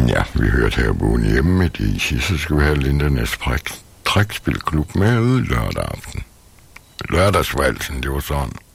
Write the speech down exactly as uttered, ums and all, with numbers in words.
Ja, vi hørte her bogen hjemme med Dizzy, så skal vi have Lindernes trækspilklub med ud lørdag aften. Lørdagsvalsen, det var sådan.